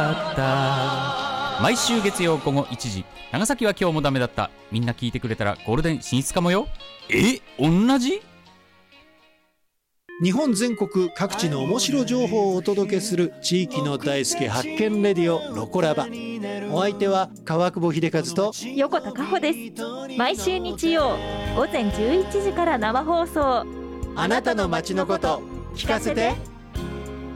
だった。毎週月曜午後1時、長崎は今日もダメだった。みんな聞いてくれたらゴールデン進出かもよ。同じ？ 日本全国各地の面白情報をお届けする地域の大輔発見レディオロコラバ。お相手は川久保秀和と横田加穂です。毎週日曜午前11時から生放送。 あなたの街のこと聞かせて。